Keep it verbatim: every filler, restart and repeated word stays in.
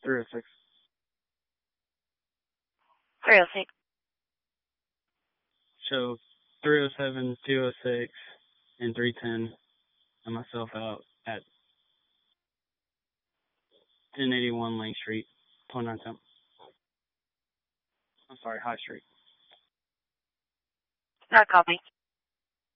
three oh six. three oh six. Show three oh seven, two oh six, and three ten, and myself out at ten eighty-one Lane Street, twenty-nine Temple. I'm sorry, High Street. Not copy.